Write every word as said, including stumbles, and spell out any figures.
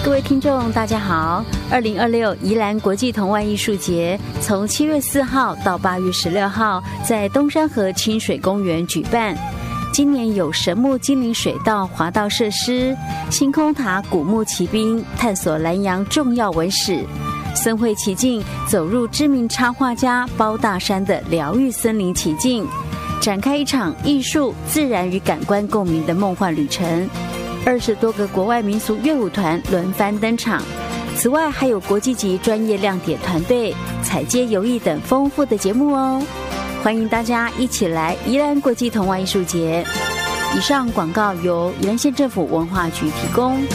各位听众大家好，二零二六宜兰国际童玩艺术节从七月四号到八月十六号在东山河清水公园举办。今年有神木精灵水道滑道设施、星空塔古墓骑兵探索南洋重要文史，森会奇境走入知名插画家包大山的疗愈森林奇境，展开一场艺术、自然与感官共鸣的梦幻旅程。二十多个国外民俗乐舞团轮番登场，此外还有国际级专业亮点团队、采街游艺等丰富的节目哦。欢迎大家一起来宜兰国际童玩艺术节。以上广告由宜兰县政府文化局提供。